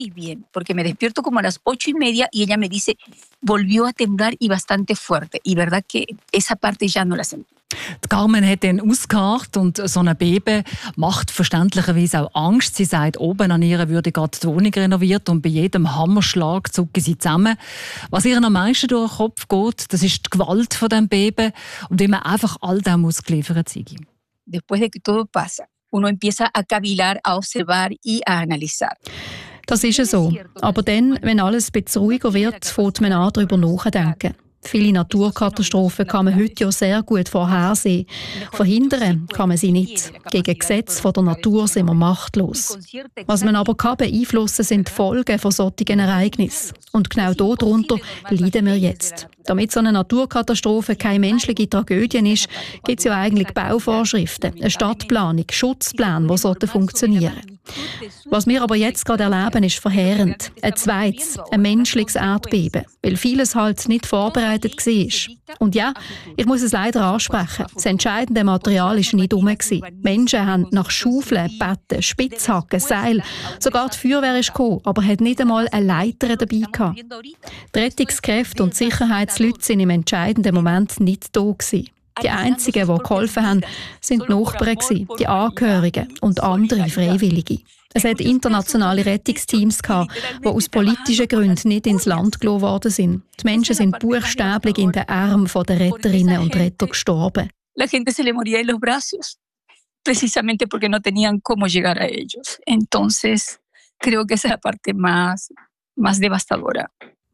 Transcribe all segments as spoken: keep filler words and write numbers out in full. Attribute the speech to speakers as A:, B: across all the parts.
A: bien, porque me despierto como a las ocho y media y ella me dice, volvió a temblar y bastante fuerte. Y verdad que esa parte ya no la sentí.
B: Die Carmen hat dann ausgeharrt und so ein Beben macht verständlicherweise auch Angst. Sie sagt, oben an ihr würde gerade die Wohnung renoviert und bei jedem Hammerschlag zucken sie zusammen. Was ihr am meisten durch den Kopf geht, das ist die Gewalt von dem Beben und wie man einfach all dem ausgeliefert sei.
A: Después de que todo pasa, uno empieza a cavilar, a observar y a analizar.
C: Das ist so. Aber dann, wenn alles ein bisschen ruhiger wird, fängt man an, darüber nachzudenken. Viele Naturkatastrophen kann man heute ja sehr gut vorhersehen. Verhindern kann man sie nicht. Gegen Gesetze von der Natur sind wir machtlos. Was man aber kann beeinflussen, sind die Folgen von solchen Ereignissen. Und genau darunter leiden wir jetzt. Damit so eine Naturkatastrophe keine menschliche Tragödie ist, gibt es ja eigentlich Bauvorschriften, eine Stadtplanung, Schutzpläne, die funktionieren sollten. Was wir aber jetzt gerade erleben, ist verheerend. Ein zweites, ein menschliches Erdbeben, weil vieles halt nicht vorbereitet war. Und ja, ich muss es leider ansprechen, das entscheidende Material war nicht rum. Menschen haben nach Schaufeln, Betten, Spitzhacken, Seil, sogar die Feuerwehr ist gekommen, aber hat nicht einmal eine Leiter dabei gehabt. Die Rettungskräfte und die Sicherheitsleute sind im entscheidenden Moment nicht da gewesen. Die einzigen, die geholfen haben, sind die Nachbarn, die Angehörigen und andere Freiwillige. Es hat internationale Rettungsteams gehabt, die aus politischen Gründen nicht ins Land gelassen worden sind. Die Menschen sind buchstäblich in den Armen der Retterinnen und Retter gestorben.
A: La gente se le moría en los brazos, precisamente porque no tenían cómo llegar a ellos. Entonces, creo que esa es la parte más, más devastadora.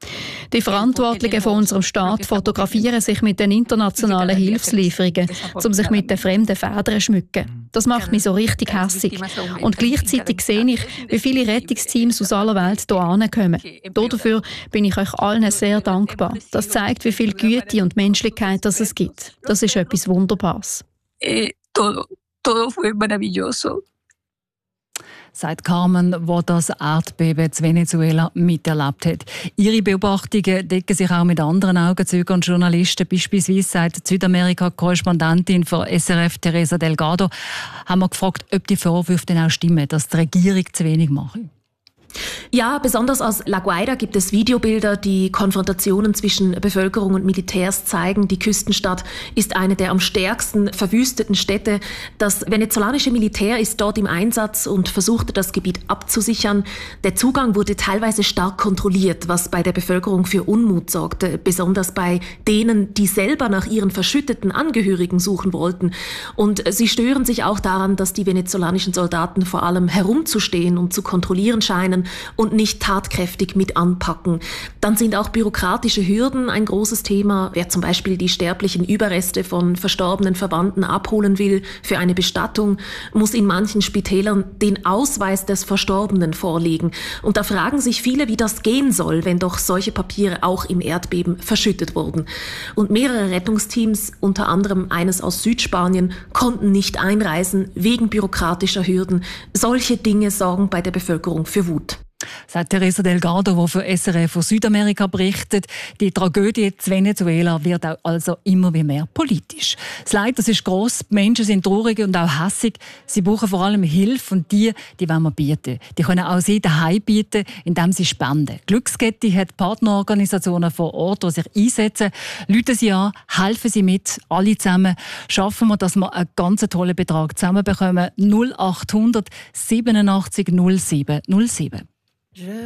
C: Die Verantwortlichen von unserem Staat fotografieren sich mit den internationalen Hilfslieferungen, um sich mit den fremden Federn zu schmücken. Das macht mich so richtig hässig. Und gleichzeitig sehe ich, wie viele Rettungsteams aus aller Welt hier ankommen. Dafür bin ich euch allen sehr dankbar. Das zeigt, wie viel Güte und Menschlichkeit es gibt. Das ist etwas Wunderbares.
A: Eh, todo, todo fue maravilloso.
B: Sagt Carmen, die das Erdbeben in Venezuela miterlebt hat. Ihre Beobachtungen decken sich auch mit anderen Augenzeugen und Journalisten. Beispielsweise sagt die Südamerika-Korrespondentin von S R F, Teresa Delgado, haben wir gefragt, ob die Vorwürfe denn auch stimmen, dass die Regierung zu wenig macht.
D: Ja, besonders aus La Guaira gibt es Videobilder, die Konfrontationen zwischen Bevölkerung und Militärs zeigen. Die Küstenstadt ist eine der am stärksten verwüsteten Städte. Das venezolanische Militär ist dort im Einsatz und versuchte, das Gebiet abzusichern. Der Zugang wurde teilweise stark kontrolliert, was bei der Bevölkerung für Unmut sorgte, besonders bei denen, die selber nach ihren verschütteten Angehörigen suchen wollten. Und sie stören sich auch daran, dass die venezolanischen Soldaten vor allem herumzustehen und zu kontrollieren scheinen und nicht tatkräftig mit anpacken. Dann sind auch bürokratische Hürden ein großes Thema. Wer zum Beispiel die sterblichen Überreste von verstorbenen Verwandten abholen will für eine Bestattung, muss in manchen Spitälern den Ausweis des Verstorbenen vorlegen. Und da fragen sich viele, wie das gehen soll, wenn doch solche Papiere auch im Erdbeben verschüttet wurden. Und mehrere Rettungsteams, unter anderem eines aus Südspanien, konnten nicht einreisen wegen bürokratischer Hürden. Solche Dinge sorgen bei der Bevölkerung für Wut.
B: Sagt Teresa Delgado, die für S R F von Südamerika berichtet. Die Tragödie in Venezuela wird auch also immer mehr politisch. Das Leid, das ist gross. Die Menschen sind traurig und auch hässig. Sie brauchen vor allem Hilfe und die, die wollen wir bieten. Die können auch sie daheim bieten, indem sie spenden. Glückskette hat Partnerorganisationen vor Ort, die sich einsetzen. Rufen Sie an, helfen Sie mit, alle zusammen. Schaffen wir, dass wir einen ganz tollen Betrag zusammenbekommen. null acht hundert siebenundachtzig null sieben null sieben.